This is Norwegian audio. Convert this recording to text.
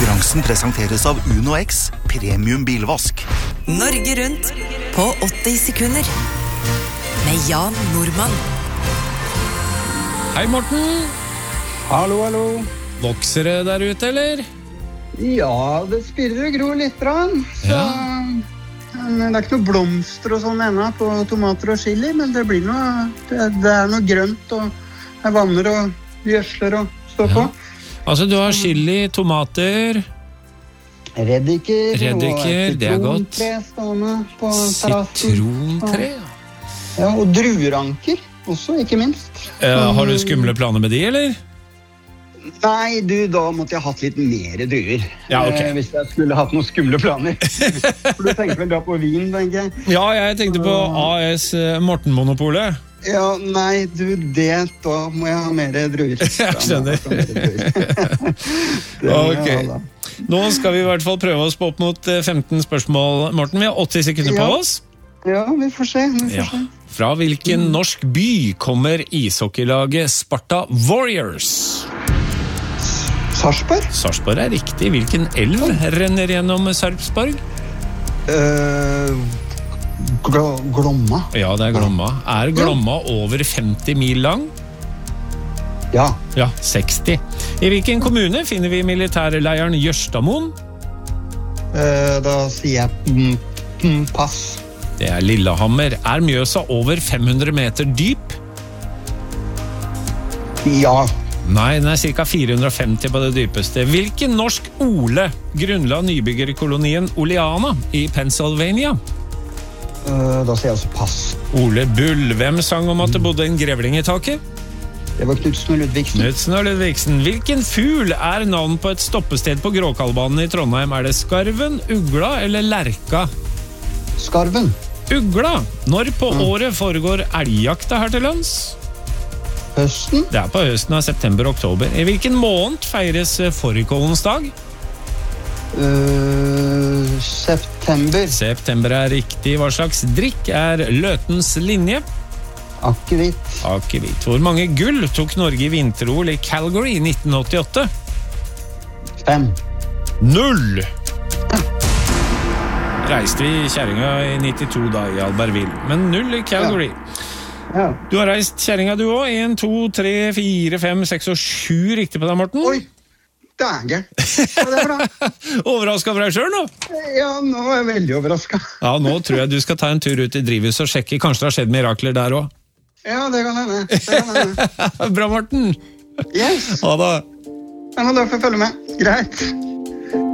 Konkurransen presenteres av Uno X Premium Bilvask. Norge rundt på 80 sekunder med Jan Normann. Hei Morten. Hallo, hallo. Vokser det der ute, eller? Ja, det spirrer og gror litt rann. Så det er ikke noe blomster og sånn ennå på tomater og chili, men det blir noe, det er noe grønt og jeg vanner og gjødsler og står på. Altså du har chili, tomater, reddiker det er godt. Sitrontre stående på terrassen. Sitrontre, ja, og drueranker også, ikke minst. Har du skumle planer med de, eller? Nei, da måtte jeg hatt litt mer druer. Ja, ok. Hvis jeg skulle hatt noen skumle planer. For du tenker vel da på vin, tenker jeg? Ja, jeg tenkte på AS Morten-monopolet. Ja, nei, da må jeg ha mer druer. Jeg skjønner. Ok. Nå skal vi i hvert fall prøve oss på opp mot 15 spørsmål, Morten. Vi har 80 sekunder på oss. Ja, vi får se. Fra hvilken norsk by kommer ishockeylaget Sparta Warriors? Sarpsborg? Sarpsborg er riktig. Hvilken elv renner gjennom Sarpsborg? Glomma. Ja, det er Glomma. Er Glomma over 50 mil lang? Ja. Ja, 60. I hvilken kommune finner vi militærleiren Jørstamoen? Da sier jeg pass. Det er Lillehammer. Er Mjøsa over 500 meter dyp? Ja. Nei, den er ca. 450 på det dypeste. Hvilken norsk Ole grunnla nybyggerkolonien Oleana i Pennsylvania? Da sier jeg også pass. Ole Bull. Hvem sang om at det bodde en grevling i taket? Det var Knudsen og Ludvigsen. Knudsen og Ludvigsen. Hvilken fugl er navn på et stoppested på Gråkallbanen i Trondheim? Er det skarven, ugla eller lerka? Skarven. Ugla. Når på året foregår elgjakta her til lands? Høsten? Det er på høsten av september-oktober. I hvilken måned feires fårikålens dag? September. September er riktig. Hva slags drikk er Løtens linje? Akevitt. Akevitt. Hvor mange gull tok Norge i vinter-OL i Calgary i 1988? 5. 0! Reiste vi kjæringa i 92 da i Albertville, men 0 i Calgary. Ja. Du har reist kjæringa du også. 1, 2, 3, 4, 5, 6 og 7 riktig på deg, Morten. Oi, dager. Hva er det for da? Overrasket over deg selv nå? Ja, nå er jeg veldig overrasket. Ja, nå tror jeg du skal ta en tur ut i drivhuset og sjekke. Kanskje det har skjedd mirakler der også. Ja, det kan hende. Bra, Morten. Yes. Ha det. Ja, men da får jeg følge med. Greit.